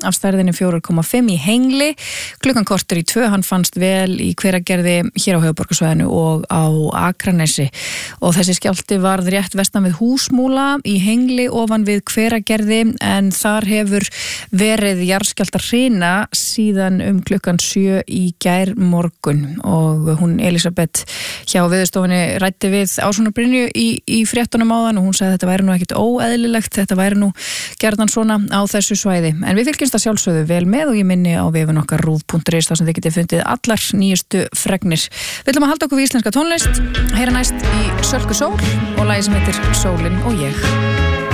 af stærðinni 4,5 í Hengli. Klukkan korter í 2, hann fannst vel í Hveragerði hér á höfuðborgarsvæðinu og á Akranesi. Og þessi skjálfti varð rétt vestan við Húsmúla í Hengli ofan við Hveragerði, en þar hefur verið jarðskjálftahrina síðan klukkan 7 í gærmorgun. Og hún Elisabeth hjá Veðurstofunni ræddi við Ásrúnu Brynju í fréttunum áðan og hún sagði að þetta væri nú ekkit óeðlilegt, þetta væri nú gjarnan svona á þessu svæði. En við fylgjumst að sjálfsögðu vel með og ég minni á vefinn okkar ruv.is þar sem þið getið fundið allar nýjustu fregnir. Við ætlum að halda okkur við íslenska tónlist, heyra næst í Sölku Sól og lagi sem heitir Sólin og ég.